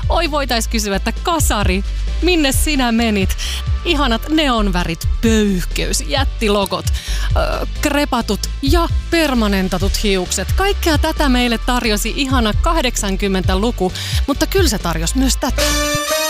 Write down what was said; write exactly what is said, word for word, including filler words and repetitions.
Oi, voitais kysyä, että kasari, minne sinä menit? Ihanat neonvärit, pöyhkeys, jättilogot, öö, krepatut ja permanentatut hiukset. Kaikkea tätä meille tarjosi ihana kahdeksankymmentäluku, mutta kyllä se tarjosi myös tätä.